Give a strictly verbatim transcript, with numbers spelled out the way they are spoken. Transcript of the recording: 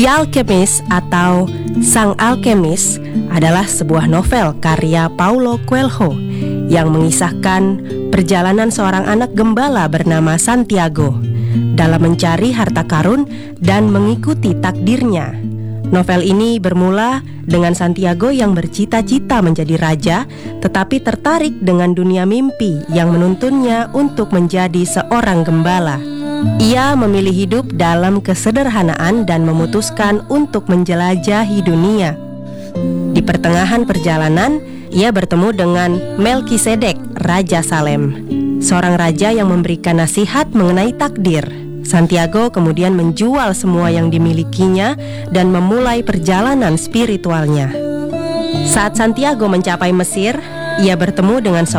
The Alchemist atau Sang Alkemis adalah sebuah novel karya Paulo Coelho yang mengisahkan perjalanan seorang anak gembala bernama Santiago dalam mencari harta karun dan mengikuti takdirnya. Novel ini bermula dengan Santiago yang bercita-cita menjadi raja, tetapi tertarik dengan dunia mimpi yang menuntunnya untuk menjadi seorang gembala. Ia memilih hidup dalam kesederhanaan dan memutuskan untuk menjelajahi dunia. Di pertengahan perjalanan, ia bertemu dengan Melkisedek, Raja Salem, seorang raja yang memberikan nasihat mengenai takdir. Santiago kemudian menjual semua yang dimilikinya dan memulai perjalanan spiritualnya. Saat Santiago mencapai Mesir, ia bertemu dengan seorang